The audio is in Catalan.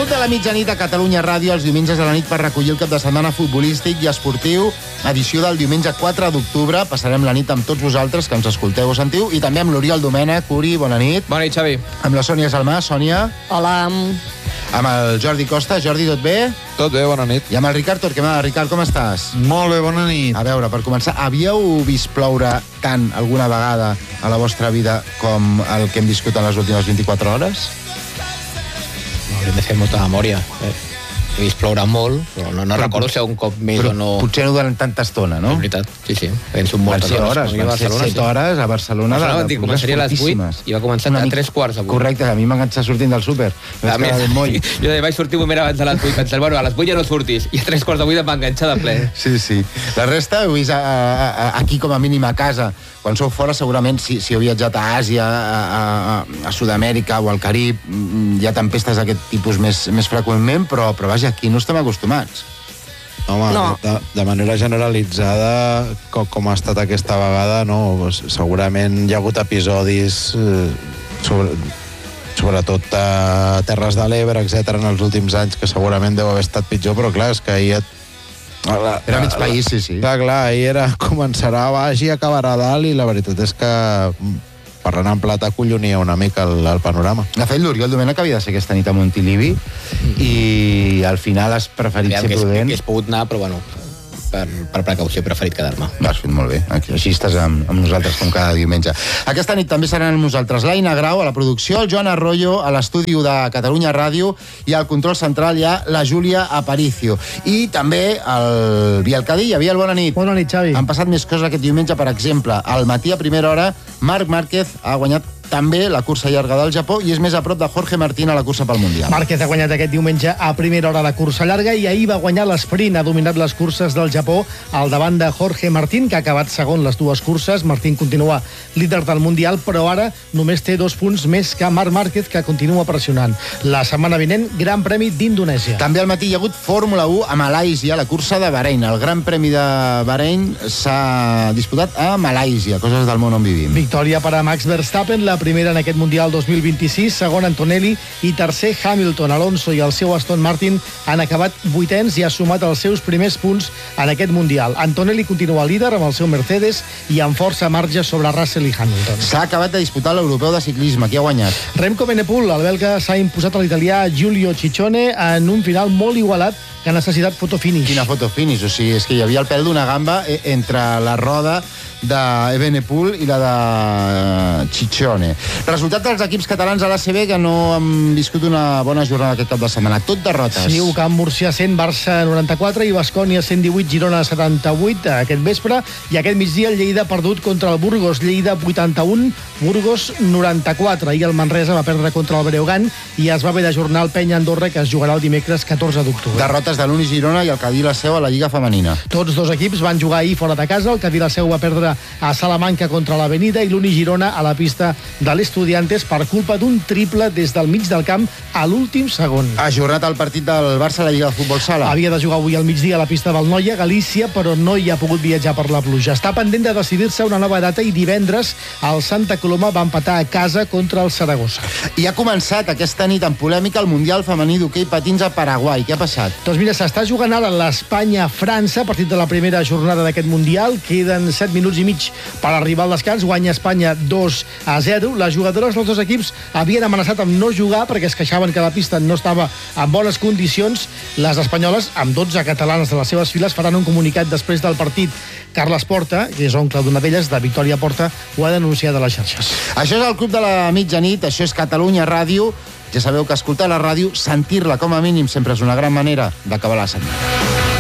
Club de la Mitjanit a Catalunya Ràdio els diumenges a la nit per recollir el cap de setmana futbolístic i esportiu, edició del diumenge 4 d'octubre. Passarem la nit amb tots vosaltres que ens escolteu o sentiu, i també amb l'Oriol Domènech. Uri, bona nit. Bona nit, Xavi. Amb la Sònia Salmà. Sònia. Hola. Amb el Jordi Costa. Jordi, tot bé? Tot bé, bona nit. I amb el Ricard Torquemada. Ricard, com estàs? Molt bé, bona nit. A veure, per començar, havíeu vist ploure tant alguna vegada a la vostra vida com el que hem viscut en les últimes 24 hores? Haurem de fer molta memòria. He vist ploure molt, però no recordo si un cop més o no... Potser no durant tanta estona, no? És veritat, sí. Penso moltes hores. Van ser 7 hores a Barcelona. Van dir, començaria a les 8 i va començar a 3 quarts de 8. Correcte, a mi m'ha enganxat sortint del súper. Jo vaig sortir un moment abans de les 8, pensant, bueno, a les 8 ja no surtis, i a 3 quarts de 8 em va enganxar de ple. Sí. La resta heu vist aquí com a mínim a casa. Quan sou fora, segurament, si heu viatjat a Àsia, a Sud-amèrica o al Carib, hi ha tempestes d'aquest tipus més freqüentment, però vaja, aquí no estem acostumats. Home, no. De manera generalitzada, com ha estat aquesta vegada, no? Segurament hi ha hagut episodis, sobretot a Terres de l'Ebre, etc., en els últims anys, que segurament deu haver estat pitjor, però clar, és que ahir... Era mig país, sí. Clar, ahir començarà a baix i acabarà a dalt, i la veritat és que per anar en plat acollonia una mica el panorama. De fet, l'Oriol Domènech havia de ser aquesta nit a Montilivi i al final has preferit ser prudent. Hauria pogut anar, però bueno, per precaució he preferit quedar-me. Has fet molt bé. Així estàs amb nosaltres com cada diumenge. Aquesta nit també seran amb nosaltres l'Aina Grau a la producció, el Joan Arroyo a l'estudi de Catalunya Ràdio, i al control central hi ha la Júlia Aparicio. I també el Biel Cadilla. Biel, bona nit. Bona nit, Xavi. Han passat més coses aquest diumenge, per exemple. Al matí a primera hora, Marc Márquez ha guanyat també la cursa llarga del Japó i és més a prop de Jorge Martín a la cursa pel Mundial. Márquez ha guanyat aquest diumenge a primera hora la cursa llarga i ahir va guanyar l'esprint. Ha dominat les curses del Japó al davant de Jorge Martín, que ha acabat segon les dues curses. Martín continua líder del Mundial, però ara només té 2 punts més que Marc Márquez, que continua pressionant. La setmana vinent, Gran Premi d'Indonèsia. També al matí hi ha hagut Fórmula 1 a Malàisia, la cursa de Bahrein. El Gran Premi de Bahrein s'ha disputat a Malàisia, coses del món on vivim. Victòria per a Max Verstappen, la primera en aquest Mundial 2026, segon Antonelli i tercer Hamilton. Alonso i el seu Aston Martin han acabat 8ens i ha sumat els seus primers punts en aquest Mundial. Antonelli continua líder amb el seu Mercedes i amb força marge sobre Russell i Hamilton. S'ha acabat de disputar l'Europeu de ciclisme. Qui ha guanyat? Remco Evenepoel, el belga, s'ha imposat a l'italià Giulio Ciccone en un final molt igualat que ha necessitat fotofinish. Quina fotofinish? O sigui, és que hi havia el pèl d'una gamba entre la roda d'Evenepoel i la de Ciccone. Resultat dels equips catalans a l'ACB que no han viscut una bona jornada aquest cap de setmana. Tot derrotes. Sí, UCAM Múrcia 100, Barça 94 i Baskonia 118, Girona 78 aquest vespre, i aquest migdia el Lleida ha perdut contra el Burgos. Lleida 81, Burgos 94. I el Manresa va perdre contra el Breogán i es va haver d'ajornar el Penya Andorra, que es jugarà el dimecres 14 d'octubre. Derrotes de l'Uni Girona i el Cadí la Seu a la Lliga Femenina. Tots dos equips van jugar ahir fora de casa. El Cadí la Seu va perdre a Salamanca contra l'Avenida i l'Uni Girona a la pista de l'Estudiantes per culpa d'un triple des del mig del camp a l'últim segon. Ha ajornat el partit del Barça a la Lliga de Futbol Sala. Havia de jugar avui al migdia a la pista del Noia, Galícia, però no hi ha pogut viatjar per la pluja. Està pendent de decidir-se una nova data i divendres el Santa Coloma va empatar a casa contra el Saragossa. I ha començat aquesta nit en polèmica el Mundial Femení d'hoquei patins a Paraguai. Què ha passat? Doncs mira, s'està jugant ara l'Espanya-França, partit de la primera jornada d'aquest Mundial. Queden 7 minuts i mig per arribar al descans. Guanya Espanya 2-0. Les jugadores dels dos equips havien amenaçat amb no jugar perquè es queixaven que la pista no estava en bones condicions. Les espanyoles, amb 12 catalanes de les seves files, faran un comunicat després del partit. Carles Porta, que és oncle d'una d'elles, de Victòria Porta, ho ha denunciat a les xarxes. Això és el Club de la Mitjanit, això és Catalunya Ràdio. Ja sabeu que escoltar la ràdio, sentir-la com a mínim, sempre és una gran manera d'acabar la setmana.